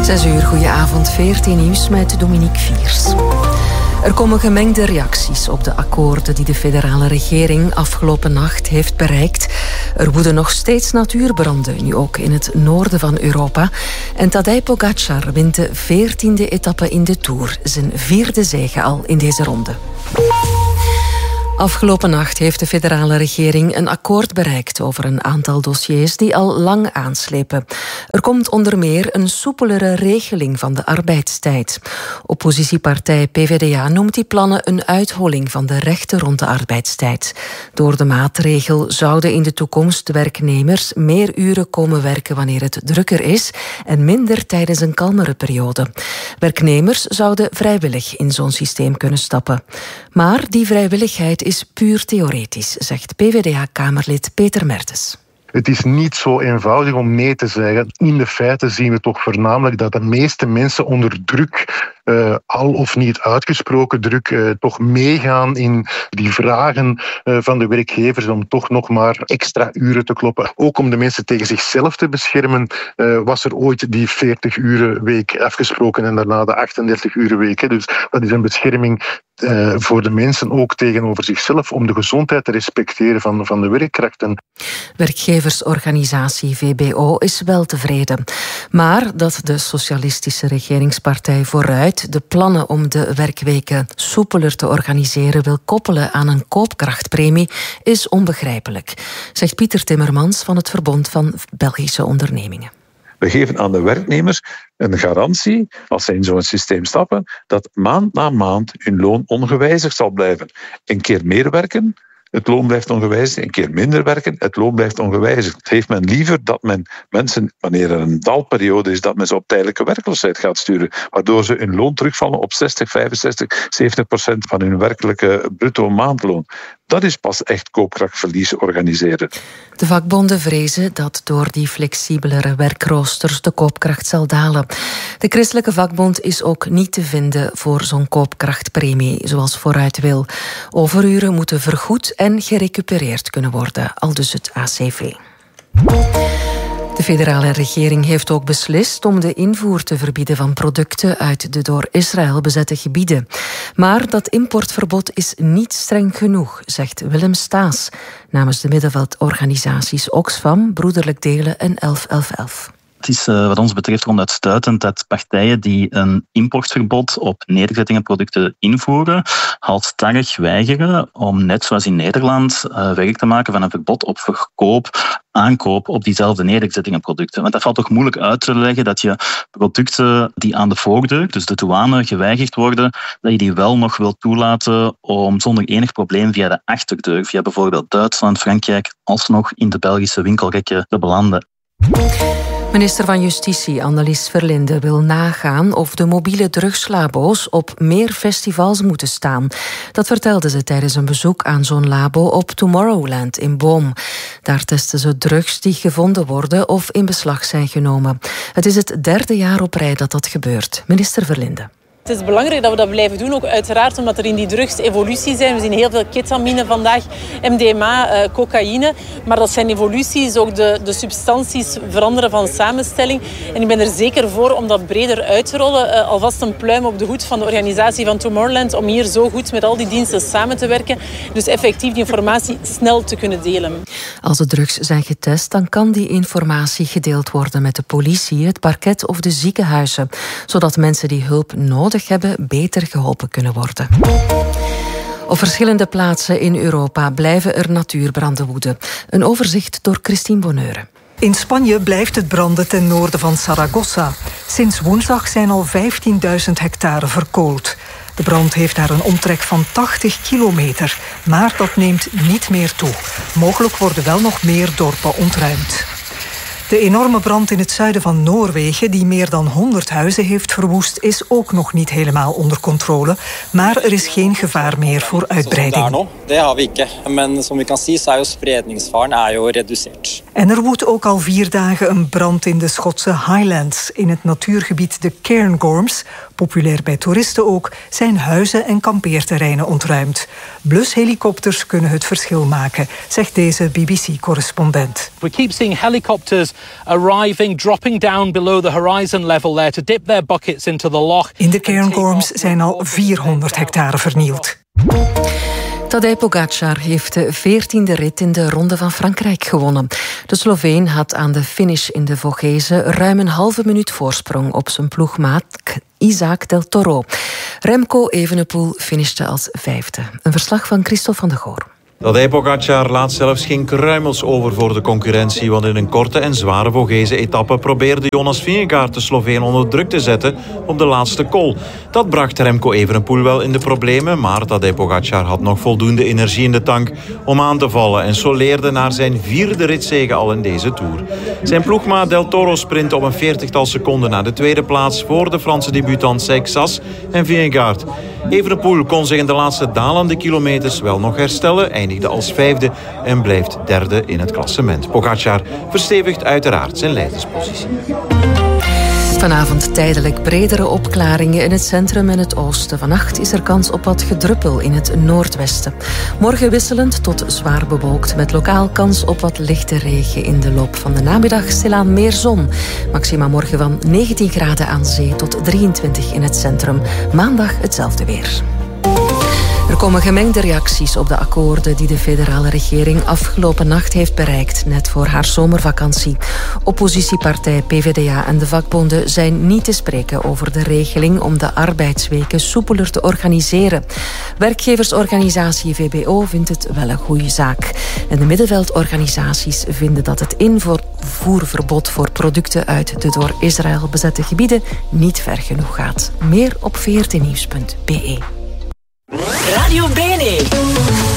6 uur, goedenavond, 14 nieuws met Dominique Viers. Er komen gemengde reacties op de akkoorden die de federale regering afgelopen nacht heeft bereikt. Er woeden nog steeds natuurbranden, nu ook in het noorden van Europa. En Tadej Pogačar wint de 14e etappe in de Tour, zijn 4e zege al in deze ronde. Afgelopen nacht heeft de federale regering een akkoord bereikt over een aantal dossiers die al lang aanslepen. Er komt onder meer een soepelere regeling van de arbeidstijd. Oppositiepartij PvdA noemt die plannen een uitholling van de rechten rond de arbeidstijd. Door de maatregel zouden in de toekomst werknemers meer uren komen werken wanneer het drukker is en minder tijdens een kalmere periode. Werknemers zouden vrijwillig in zo'n systeem kunnen stappen. Maar die vrijwilligheid is puur theoretisch, zegt PvdA-kamerlid Peter Mertens. Het is niet zo eenvoudig om nee te zeggen. In de feiten zien we toch voornamelijk dat de meeste mensen onder druk, al of niet uitgesproken druk, toch meegaan in die vragen van de werkgevers om toch nog maar extra uren te kloppen. Ook om de mensen tegen zichzelf te beschermen, was er ooit die 40-urenweek afgesproken en daarna de 38-urenweek. Dus dat is een bescherming voor de mensen, ook tegenover zichzelf, om de gezondheid te respecteren van de werkkrachten. Werkgeversorganisatie VBO is wel tevreden. Maar dat de Socialistische Regeringspartij Vooruit de plannen om de werkweken soepeler te organiseren wil koppelen aan een koopkrachtpremie is onbegrijpelijk, zegt Pieter Timmermans van het Verbond van Belgische Ondernemingen. We geven aan de werknemers een garantie, als zij in zo'n systeem stappen, dat maand na maand hun loon ongewijzigd zal blijven. Een keer meer werken, het loon blijft ongewijzigd. Een keer minder werken, het loon blijft ongewijzigd. Heeft men liever dat men mensen, wanneer er een dalperiode is, dat men ze op tijdelijke werkloosheid gaat sturen, waardoor ze hun loon terugvallen op 60, 65, 70% van hun werkelijke bruto maandloon. Dat is pas echt koopkrachtverlies organiseren. De vakbonden vrezen dat door die flexibelere werkroosters de koopkracht zal dalen. De Christelijke Vakbond is ook niet te vinden voor zo'n koopkrachtpremie, zoals Vooruit wil. Overuren moeten vergoed en gerecupereerd kunnen worden, aldus het ACV. De federale regering heeft ook beslist om de invoer te verbieden van producten uit de door Israël bezette gebieden. Maar dat importverbod is niet streng genoeg, zegt Willem Staes namens de middenveldorganisaties Oxfam, Broederlijk Delen en 11-11-11. Het is wat ons betreft ronduitstuitend dat partijen die een importverbod op nederzettingenproducten invoeren, halstarrig weigeren om, net zoals in Nederland, werk te maken van een verbod op verkoop, aankoop op diezelfde nederzettingenproducten. Want dat valt toch moeilijk uit te leggen dat je producten die aan de voordeur, dus de douane, geweigerd worden, dat je die wel nog wilt toelaten om zonder enig probleem via de achterdeur, via bijvoorbeeld Duitsland, Frankrijk, alsnog in de Belgische winkelrekken te belanden. Minister van Justitie Annelies Verlinde wil nagaan of de mobiele drugslabo's op meer festivals moeten staan. Dat vertelde ze tijdens een bezoek aan zo'n labo op Tomorrowland in Boom. Daar testen ze drugs die gevonden worden of in beslag zijn genomen. Het is het 3e jaar op rij dat gebeurt. Minister Verlinde. Het is belangrijk dat we dat blijven doen, ook uiteraard omdat er in die drugs evoluties zijn. We zien heel veel ketamine vandaag, MDMA, cocaïne. Maar dat zijn evoluties, ook de substanties veranderen van samenstelling. En ik ben er zeker voor om dat breder uit te rollen. Alvast een pluim op de hoed van de organisatie van Tomorrowland om hier zo goed met al die diensten samen te werken. Dus effectief die informatie snel te kunnen delen. Als de drugs zijn getest, dan kan die informatie gedeeld worden met de politie, het parket of de ziekenhuizen, zodat mensen die hulp nodig hebben beter geholpen kunnen worden. Op verschillende plaatsen in Europa blijven er natuurbranden woeden. Een overzicht door Christine Bonheuren. In Spanje blijft het branden ten noorden van Zaragoza. Sinds woensdag zijn al 15.000 hectare verkoold. De brand heeft daar een omtrek van 80 kilometer, maar dat neemt niet meer toe. Mogelijk worden wel nog meer dorpen ontruimd. De enorme brand in het zuiden van Noorwegen, die meer dan 100 huizen heeft verwoest, is ook nog niet helemaal onder controle. Maar er is geen gevaar meer voor uitbreiding. Dat hebben we niet. Maar som we kan zien, is spreidingsfaren gereduceerd. En er woedt ook al 4 dagen een brand in de Schotse Highlands. In het natuurgebied de Cairngorms, populair bij toeristen ook, zijn huizen en kampeerterreinen ontruimd. Blushelikopters kunnen het verschil maken, zegt deze BBC-correspondent. We keep seeing helicopters arriving, dropping down below the horizon level there to dip their buckets into the loch. In de Cairngorms zijn al 400 hectare vernield. Tadej Pogačar heeft de 14e rit in de Ronde van Frankrijk gewonnen. De Sloveen had aan de finish in de Vogezen ruim een halve minuut voorsprong op zijn ploegmaat Isaac Del Toro. Remco Evenepoel finishte als 5e. Een verslag van Christophe van de Goor. Tadej Pogačar laat zelfs geen kruimels over voor de concurrentie, want in een korte en zware Vogezen-etappe probeerde Jonas Vingegaard de Sloveen onder druk te zetten op de laatste col. Dat bracht Remco Evenepoel wel in de problemen, maar Tadej Pogačar had nog voldoende energie in de tank om aan te vallen en soleerde naar zijn 4e ritzege al in deze Tour. Zijn ploegmaat Del Toro sprintte op een 40-tal seconden naar de tweede plaats voor de Franse debutant Seix en Vingegaard. Evenepoel kon zich in de laatste dalende kilometers wel nog herstellen, eindigde als 5e en blijft 3e in het klassement. Pogačar verstevigt uiteraard zijn leiderspositie. Vanavond tijdelijk bredere opklaringen in het centrum en het oosten. Vannacht is er kans op wat gedruppel in het noordwesten. Morgen wisselend tot zwaar bewolkt met lokaal kans op wat lichte regen. In de loop van de namiddag stilaan meer zon. Maxima morgen van 19 graden aan zee tot 23 in het centrum. Maandag hetzelfde weer. Er komen gemengde reacties op de akkoorden die de federale regering afgelopen nacht heeft bereikt, net voor haar zomervakantie. Oppositiepartij PvdA en de vakbonden zijn niet te spreken over de regeling om de arbeidsweken soepeler te organiseren. Werkgeversorganisatie VBO vindt het wel een goede zaak. En de middenveldorganisaties vinden dat het invoerverbod voor producten uit de door Israël bezette gebieden niet ver genoeg gaat. Meer op vrtnieuws.be. Radio BNE.